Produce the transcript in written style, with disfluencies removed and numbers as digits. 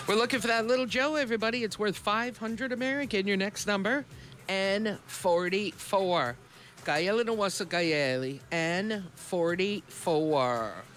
We're looking for that little Joe, everybody. It's worth 500 American. Your next number, N44. Kaya lang wasa kayeli, N44.